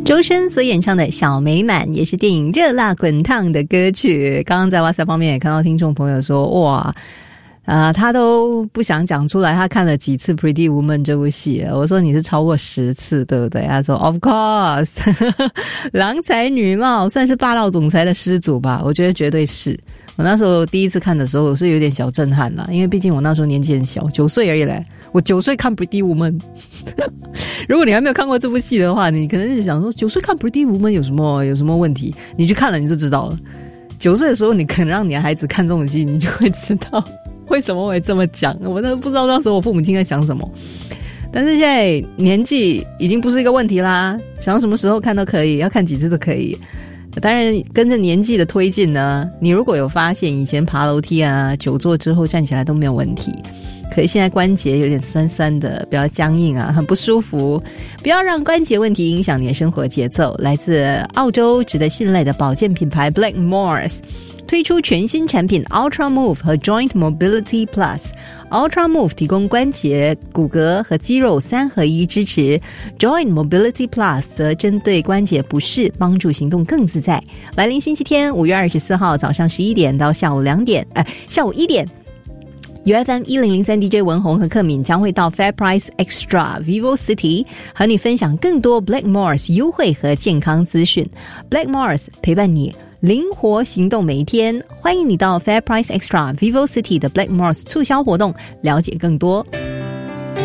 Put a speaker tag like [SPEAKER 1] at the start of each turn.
[SPEAKER 1] 周深所演唱的小美满也是电影热辣滚烫的歌曲。刚刚在WhatsApp方面也看到听众朋友说，哇他都不想讲出来他看了几次 Pretty Woman 这部戏了。我说你是超过10次对不对？他说 Of course 郎才女貌，算是霸道总裁的始祖吧。我觉得绝对是。我那时候第一次看的时候我是有点小震撼啦，因为毕竟我那时候年纪很小，9岁而已嘞。我9岁看 Pretty Woman 如果你还没有看过这部戏的话，你可能是想说9岁看 Pretty Woman 有什么问题，你去看了你就知道了。9岁的时候你可能让你的孩子看这种戏，你就会知道为什么会这么讲。我都不知道那时候我父母亲在想什么，但是现在年纪已经不是一个问题啦，想什么时候看都可以，要看几次都可以。当然跟着年纪的推进呢，你如果有发现以前爬楼梯啊久坐之后站起来都没有问题，可是现在关节有点酸酸的，比较僵硬啊，很不舒服，不要让关节问题影响你的生活节奏。来自澳洲值得信赖的保健品牌 Blackmores推出全新产品 Ultra Move 和 Joint Mobility Plus。 Ultra Move 提供关节、骨骼和肌肉3合1支持， Joint Mobility Plus 则针对关节不适，帮助行动更自在。来临星期天5月24号早上11点到下午1点UFM 1003 DJ 文宏和克敏将会到 Fair Price Extra Vivo City 和你分享更多 Blackmores 优惠和健康资讯。 Blackmores 陪伴你灵活行动每一天，欢迎你到 Fair Price Extra Vivo City 的 Blackmores 促销活动了解更多。